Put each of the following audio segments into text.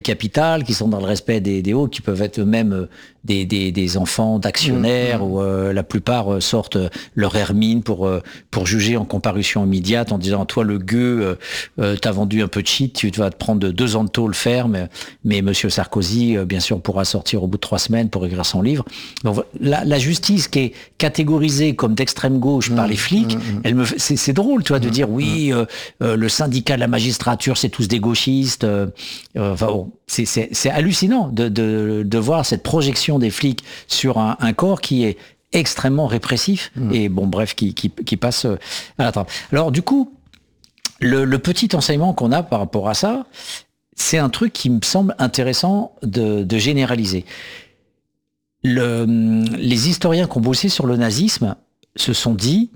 capital, qui sont dans le respect des hauts, qui peuvent être eux-mêmes des enfants d'actionnaires, où la plupart sortent leur hermine pour juger en comparution immédiate en disant toi le gueux, t'as vendu un peu de shit, tu vas te prendre 2 ans de tôle ferme, mais monsieur Sarkozy bien sûr pourra sortir au bout de 3 semaines pour écrire son livre. Donc la justice qui est catégorisée comme d'extrême gauche par les flics, c'est drôle, tu vois, de dire oui, le syndicat de la magistrature c'est tous des gauchistes. Enfin bon, c'est hallucinant de voir cette projection des flics sur un corps qui est extrêmement répressif et bon bref qui passe à la trappe. Alors du coup, le petit enseignement qu'on a par rapport à ça, c'est un truc qui me semble intéressant de généraliser. Les historiens qui ont bossé sur le nazisme se sont dit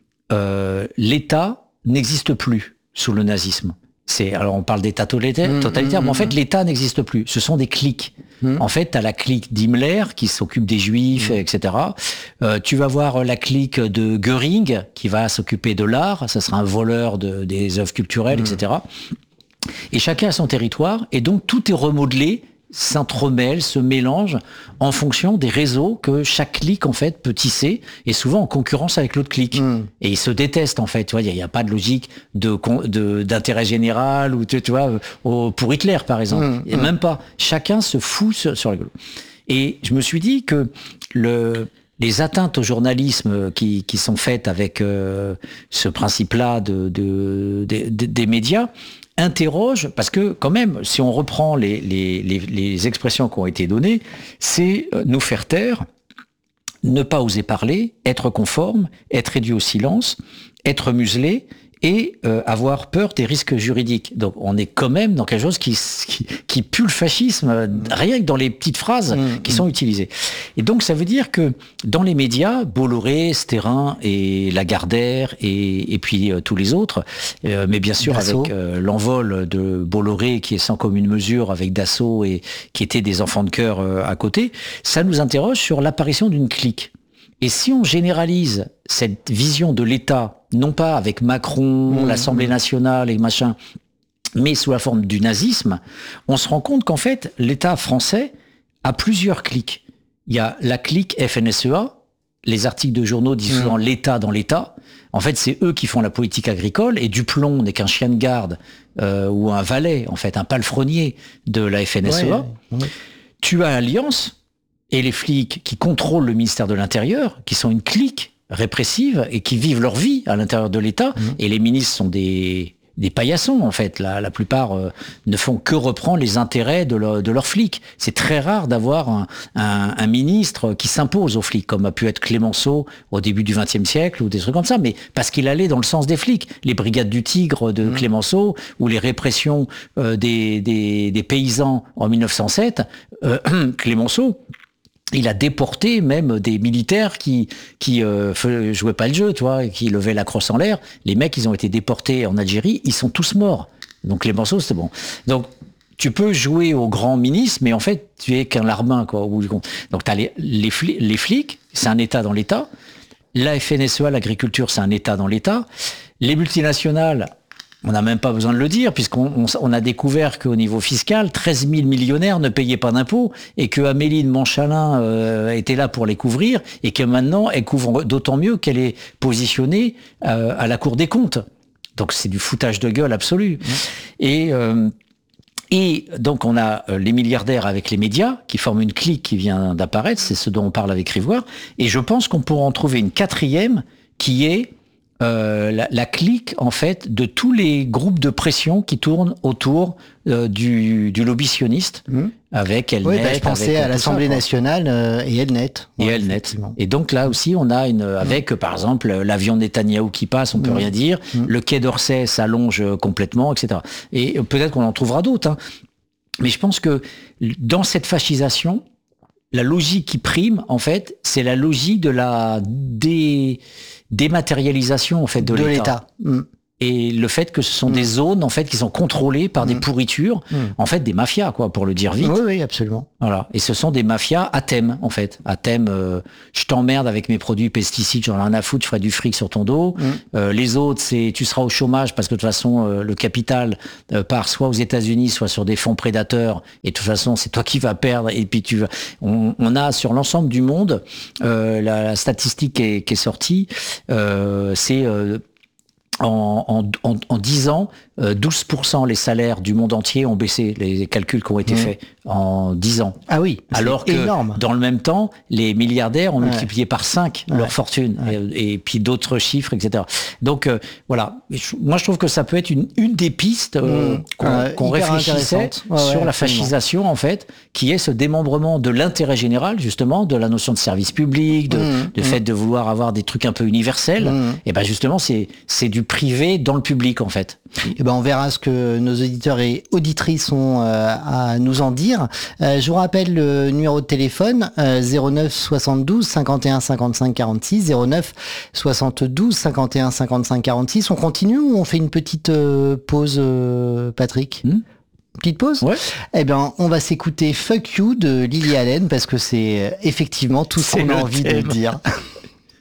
l'État n'existe plus sous le nazisme. Alors on parle d'État totalitaire, mais en fait l'État n'existe plus. Ce sont des cliques. En fait, t'as la clique d'Himmler qui s'occupe des Juifs, etc. Tu vas voir la clique de Göring qui va s'occuper de l'art. Ça sera un voleur des œuvres culturelles, etc. Et chacun a son territoire, et donc tout est remodelé, s'entremêle, se mélange en fonction des réseaux que chaque clique en fait peut tisser, et souvent en concurrence avec l'autre clique. Et ils se détestent en fait. Tu vois, il y a pas de logique d'intérêt général ou tu vois pour Hitler par exemple. Et même pas. Chacun se fout sur la gueule. Et je me suis dit que les atteintes au journalisme qui sont faites avec ce principe-là des médias interroge, parce que quand même, si on reprend les expressions qui ont été données, c'est nous faire taire, ne pas oser parler, être conforme, être réduit au silence, être muselé et avoir peur des risques juridiques. Donc on est quand même dans quelque chose qui pue le fascisme, rien que dans les petites phrases qui sont utilisées. Et donc ça veut dire que dans les médias, Bolloré, Sterrin et Lagardère et puis tous les autres, mais bien sûr Dassault, avec l'envol de Bolloré qui est sans commune mesure avec Dassault et qui étaient des enfants de cœur à côté, ça nous interroge sur l'apparition d'une clique. Et si on généralise cette vision de l'État, non pas avec Macron, l'Assemblée nationale et machin, mais sous la forme du nazisme, on se rend compte qu'en fait, l'État français a plusieurs cliques. Il y a la clique FNSEA, les articles de journaux disent souvent l'État dans l'État. En fait, c'est eux qui font la politique agricole, et Duplon n'est qu'un chien de garde ou un valet, en fait, un palefrenier de la FNSEA. Tu as Alliance, et les flics qui contrôlent le ministère de l'Intérieur, qui sont une clique répressive et qui vivent leur vie à l'intérieur de l'État. Et les ministres sont des paillassons, en fait. La plupart ne font que reprendre les intérêts de leurs flics. C'est très rare d'avoir un ministre qui s'impose aux flics, comme a pu être Clémenceau au début du XXe siècle ou des trucs comme ça, mais parce qu'il allait dans le sens des flics. Les brigades du Tigre de Clémenceau ou les répressions des paysans en 1907, Clémenceau, il a déporté même des militaires qui jouaient pas le jeu, tu vois, qui levaient la crosse en l'air. Les mecs, ils ont été déportés en Algérie, ils sont tous morts. Donc les morceaux, c'était bon. Donc tu peux jouer au grand ministre, mais en fait, tu es qu'un larbin, quoi, au bout du compte. Donc t'as les flics, c'est un État dans l'État. La FNSEA, l'agriculture, c'est un État dans l'État. Les multinationales, on n'a même pas besoin de le dire, puisqu'on a découvert qu'au niveau fiscal, 13 000 millionnaires ne payaient pas d'impôts, et que Amélie de Montchalin était là pour les couvrir, et que maintenant, elle couvre d'autant mieux qu'elle est positionnée à la Cour des comptes. Donc c'est du foutage de gueule absolu. Et donc on a les milliardaires avec les médias, qui forment une clique qui vient d'apparaître, c'est ce dont on parle avec Rivoire, et je pense qu'on pourra en trouver une quatrième, qui est la clique, en fait, de tous les groupes de pression qui tournent autour du lobby sioniste, avec Elnet. Je pensais à l'Assemblée nationale et Elnet. Et Elnet. Et donc là aussi, on a avec, par exemple, l'avion Netanyahou qui passe, on peut rien dire, le quai d'Orsay s'allonge complètement, etc. Et peut-être qu'on en trouvera d'autres, hein. Mais je pense que dans cette fascisation, la logique qui prime, en fait, c'est la logique de la dématérialisation, en fait, de l'État. et le fait que ce sont des zones en fait qui sont contrôlées par des pourritures, en fait des mafias quoi, pour le dire vite. Oui, absolument. Voilà. Et ce sont des mafias à thème en fait, à thème. Je t'emmerde avec mes produits pesticides, j'en ai rien à foutre, je ferai du fric sur ton dos. Les autres, c'est tu seras au chômage parce que de toute façon le capital part soit aux États-Unis, soit sur des fonds prédateurs. Et de toute façon, c'est toi qui vas perdre. Et puis on a sur l'ensemble du monde la statistique qui est sortie, c'est en 10 ans, 12% les salaires du monde entier ont baissé, les calculs qui ont été faits en 10 ans. Ah oui, alors que énorme. Dans le même temps, les milliardaires ont multiplié par 5 leur fortune, et puis d'autres chiffres, etc. Donc voilà, moi je trouve que ça peut être une des pistes qu'on réfléchissait sur la fascisation en fait, qui est ce démembrement de l'intérêt général, justement, de la notion de service public, de fait de vouloir avoir des trucs un peu universels. Et ben justement, c'est du privé dans le public en fait. Et ben on verra ce que nos auditeurs et auditrices ont à nous en dire. Je vous rappelle le numéro de téléphone 09 72 51 55 46 09 72 51 55 46. On continue ou on fait une petite pause, Patrick? Petite pause? Ouais. Eh bien, on va s'écouter Fuck You de Lily Allen parce que c'est effectivement tout ce qu'on a envie de dire.